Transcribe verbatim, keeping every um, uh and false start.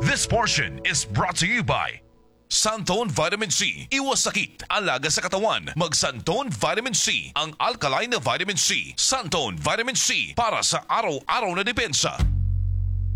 This portion is brought to you by Santone Vitamin C. Iwas sakit, alaga sa katawan. Mag Santone Vitamin C, ang alkaline na vitamin C. Santone Vitamin C para sa araw-araw na depensa.